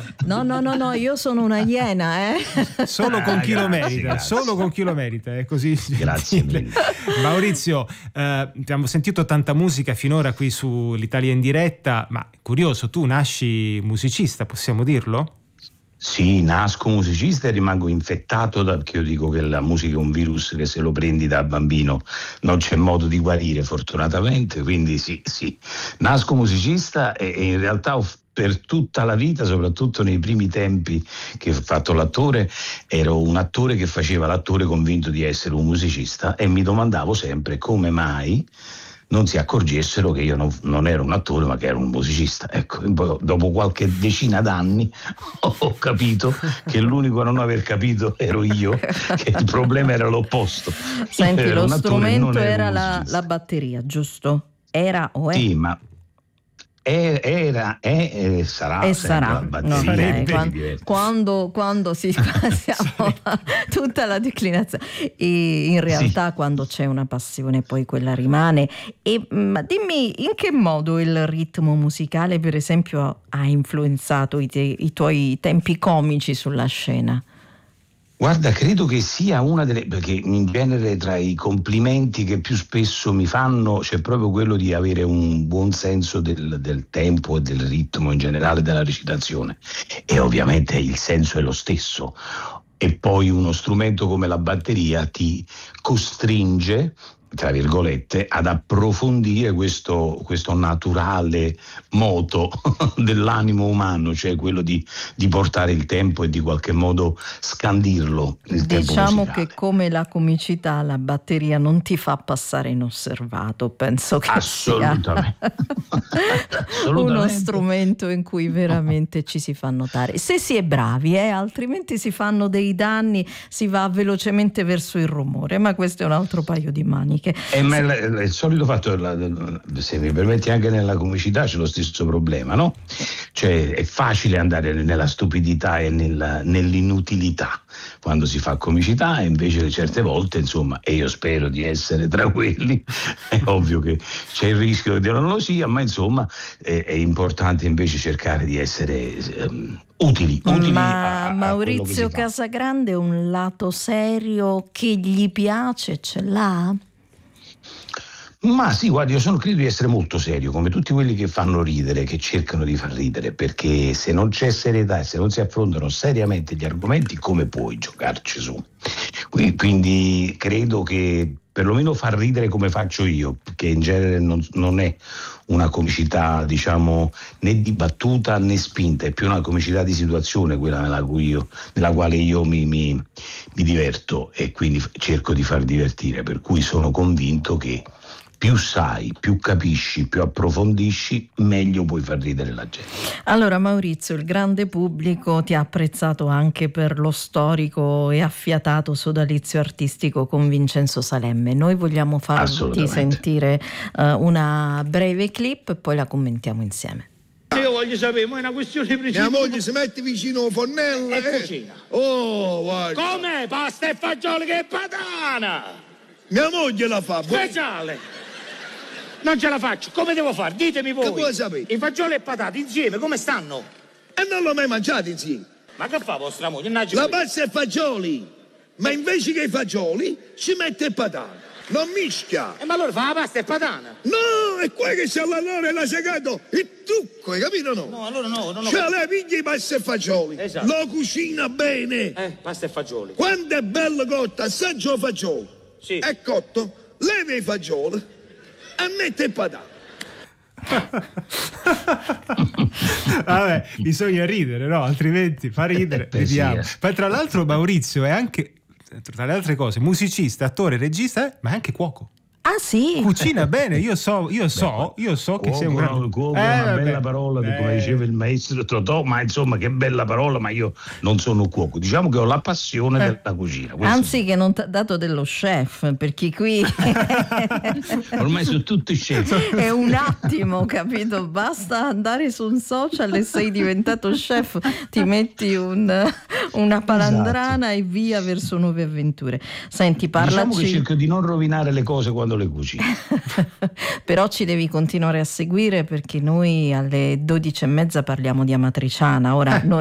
No, io sono una iena, Solo con chi lo merita, grazie. solo con chi lo merita, è così. Grazie mille. Maurizio, abbiamo sentito tanta musica finora qui su l'Italia in diretta, ma curioso, tu nasci musicista, possiamo dirlo? Sì, nasco musicista e rimango infettato perché io dico che la musica è un virus che se lo prendi da bambino non c'è modo di guarire, fortunatamente, quindi sì, nasco musicista e in realtà per tutta la vita, soprattutto nei primi tempi che ho fatto l'attore, ero un attore che faceva l'attore convinto di essere un musicista e mi domandavo sempre come mai non si accorgessero che io non ero un attore ma che ero un musicista. Ecco, dopo qualche decina d'anni ho capito che l'unico a non aver capito ero io, che il problema era l'opposto. Senti, Ero lo un attore, strumento non ero era un la musicista. batteria, giusto? Era o è? Sì, ma sarà E sempre sarà, la batteria. Sarebbe. che ti diverte. quando si passiamo tutta la declinazione, e in realtà quando c'è una passione poi quella rimane. Ma dimmi, in che modo il ritmo musicale per esempio ha influenzato i tuoi tempi comici sulla scena? Guarda, credo che sia una delle, perché in genere tra i complimenti che più spesso mi fanno c'è proprio quello di avere un buon senso del tempo e del ritmo in generale della recitazione, e ovviamente il senso è lo stesso. E poi uno strumento come la batteria ti costringe, tra virgolette, ad approfondire questo naturale moto dell'animo umano, cioè quello di portare il tempo e di qualche modo scandirlo, il tempo Diciamo musicale. che come la comicità, la batteria non ti fa passare inosservato, penso che Assolutamente. sia uno Assolutamente. strumento in cui veramente ci si fa notare. Se si è bravi, altrimenti si fanno dei danni, si va velocemente verso il rumore, ma questo è un altro paio di maniche. Ma il solito fatto, se mi permetti, anche nella comicità c'è lo stesso problema, no? Cioè è facile andare nella stupidità e nell'inutilità quando si fa comicità, e invece certe volte, insomma, e io spero di essere tra quelli, è ovvio che c'è il rischio che non lo sia, ma insomma è importante invece cercare di essere utili Ma a quello che Maurizio si fa. Casagrande un lato serio che gli piace ce l'ha? Ma sì, guardi, io credo di essere molto serio, come tutti quelli che fanno ridere, che cercano di far ridere, perché se non c'è serietà e se non si affrontano seriamente gli argomenti, come puoi giocarci su? Quindi credo che perlomeno far ridere come faccio io, che in genere non è una comicità, diciamo, né di battuta né spinta, è più una comicità di situazione quella nella quale io mi diverto, e quindi cerco di far divertire, per cui sono convinto che più sai, più capisci, più approfondisci, meglio puoi far ridere la gente. Allora Maurizio, il grande pubblico ti ha apprezzato anche per lo storico e affiatato sodalizio artistico con Vincenzo Salemme. Noi vogliamo farti Assolutamente. sentire una breve clip e poi la commentiamo insieme. Io voglio sapere, ma è una questione precisa. Mia moglie si mette vicino a fornello E cucina. Oh, guarda. Come? Pasta e fagioli che patana! Mia moglie la fa. Speciale! Non ce la faccio, come devo fare? Ditemi voi. Che vuoi sapere? I fagioli e patate insieme, come stanno? E non l'ho mai mangiato insieme. Ma che fa vostra moglie? La pasta e fagioli. Ma invece che i fagioli ci mette il patata. Non mischia. Ma allora fa la pasta e patana? No, è qua che c'è l'allora e l'ha segato il trucco, hai capito no? No, allora no, non ho Cioè lei piglia i pasta e fagioli. Esatto. Lo cucina bene. pasta e fagioli. Quando è bello cotto, assaggio il fagiolo. Sì. È cotto, leva i fagioli e mette il patata. Vabbè, bisogna ridere, no? Altrimenti fa ridere. Vediamo. Poi tra l'altro Maurizio è anche, tra le altre cose, musicista, attore, regista, ma è anche cuoco. Ah sì? Cucina bene, io so che sei un grande Cuoco è una bella parola, come diceva il maestro Totò, ma insomma che bella parola, ma io non sono cuoco, diciamo che ho la passione della cucina. Anzi che non ti ha dato dello chef, perché qui ormai sono tutti chef. è un attimo, capito? Basta andare su un social e sei diventato chef, ti metti una palandrana e via verso nuove avventure. Senti, parlaci. Diciamo che cerco di non rovinare le cose quando le cucino. Però ci devi continuare a seguire, perché noi alle 12:30 parliamo di Amatriciana. Ora non